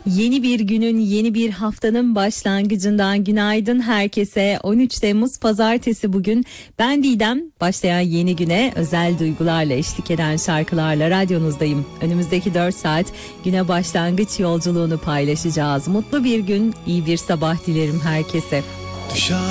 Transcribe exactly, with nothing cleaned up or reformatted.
Yeni bir günün, yeni bir haftanın başlangıcından günaydın herkese. on üç Temmuz Pazartesi bugün. Ben Didem. Başlayan yeni güne özel duygularla eşlik eden şarkılarla radyonuzdayım. Önümüzdeki dört saat güne başlangıç yolculuğunu paylaşacağız. Mutlu bir gün, iyi bir sabah dilerim herkese.